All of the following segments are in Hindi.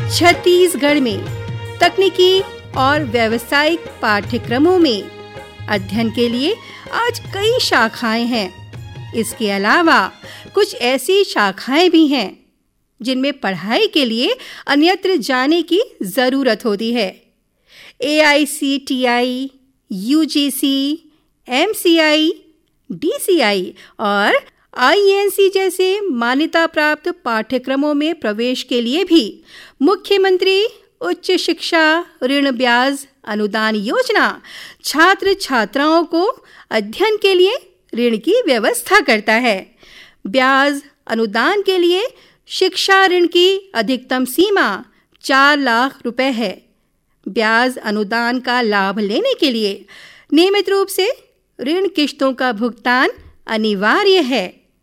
छत्तीसगढ़ में तकनीकी और व्यावसायिक पाठ्यक्रमों में अध्ययन के लिए आज कई शाखाएं हैं। इसके अलावा कुछ ऐसी शाखाएं भी हैं जिनमें पढ़ाई के लिए अन्यत्र जाने की ज़रूरत होती है। AICTI, UGC, MCI, DCI और INC जैसे मान्यता प्राप्त पाठ्यक्रमों में प्रवेश के लिए भी मुख्यमंत्री उच्च शिक्षा ऋण ब्याज अनुदान योजना छात्र छात्राओं को अध्ययन के लिए ऋण की व्यवस्था करता है। ब्याज अनुदान के लिए शिक्षा ऋण की अधिकतम सीमा 4 लाख रुपए है। ब्याज अनुदान का लाभ लेने के लिए नियमित रूप से ऋण किश्तों का भुगतान अनिवार्य है।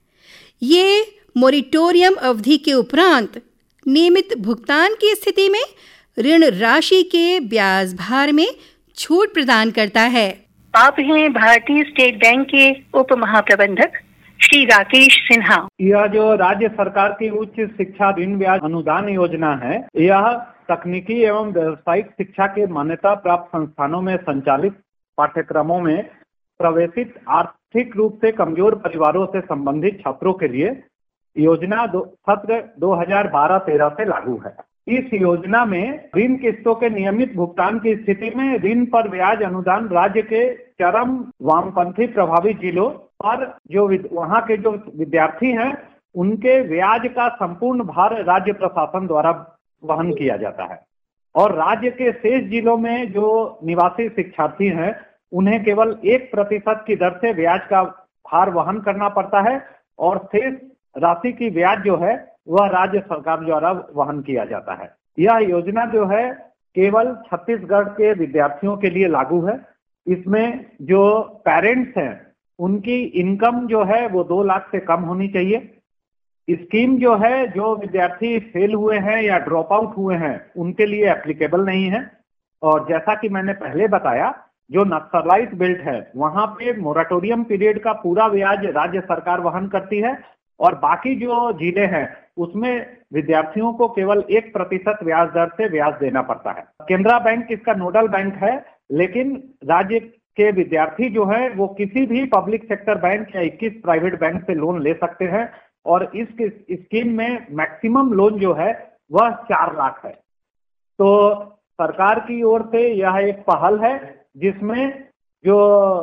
ये मोरिटोरियम अवधि के उपरांत नियमित भुगतान की स्थिति में ऋण राशि के ब्याज भार में छूट प्रदान करता है। आप हैं भारतीय स्टेट बैंक के उप महाप्रबंधक श्री राकेश सिन्हा। यह जो राज्य सरकार की उच्च शिक्षा ऋण ब्याज अनुदान योजना है, यह तकनीकी एवं व्यावसायिक शिक्षा के मान्यता प्राप्त संस्थानों में संचालित पाठ्यक्रमों में प्रवेशित आर्थिक रूप से कमजोर परिवारों से संबंधित छात्रों के लिए योजना सत्र 2012-13 से लागू है। इस योजना में ऋण किस्तों के नियमित भुगतान की स्थिति में ऋण पर ब्याज अनुदान राज्य के चरम वामपंथी प्रभावित जिलों और जो वहाँ के जो विद्यार्थी हैं उनके ब्याज का संपूर्ण भार राज्य प्रशासन द्वारा वहन किया जाता है और राज्य के शेष जिलों में जो निवासी शिक्षार्थी हैं उन्हें केवल 1% की दर से ब्याज का भार वहन करना पड़ता है और शेष राशि की ब्याज जो है वह राज्य सरकार द्वारा वहन किया जाता है। यह योजना जो है केवल छत्तीसगढ़ के विद्यार्थियों के लिए लागू है। इसमें जो पेरेंट्स हैं उनकी इनकम जो है वो 2 लाख से कम होनी चाहिए। स्कीम जो है जो विद्यार्थी फेल हुए हैं या ड्रॉप आउट हुए हैं उनके लिए एप्लीकेबल नहीं है। और जैसा कि मैंने पहले बताया, जो नक्सलाइट बेल्ट है वहां पे मोराटोरियम पीरियड का पूरा ब्याज राज्य सरकार वहन करती है और बाकी जो जिले हैं उसमें विद्यार्थियों को केवल 1% ब्याज दर से ब्याज देना पड़ता है। केनरा बैंक इसका नोडल बैंक है, लेकिन राज्य के विद्यार्थी जो है वो किसी भी पब्लिक सेक्टर बैंक या 21 प्राइवेट बैंक से लोन ले सकते हैं और इस स्कीम में मैक्सिमम लोन जो है वह 4 लाख है। तो सरकार की ओर से यह एक पहल है जिसमें जो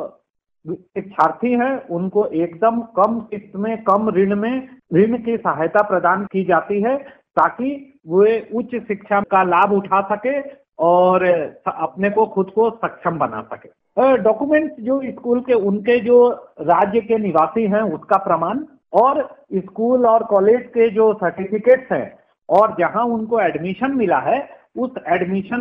शिक्षार्थी हैं उनको एकदम कम किस्त में कम ऋण की सहायता प्रदान की जाती है ताकि वे उच्च शिक्षा का लाभ उठा सके और अपने को खुद को सक्षम बना सके। डॉक्यूमेंट्स जो स्कूल के उनके जो राज्य के निवासी हैं उसका प्रमाण और स्कूल और कॉलेज के जो सर्टिफिकेट्स हैं और जहां उनको एडमिशन मिला है उस एडमिशन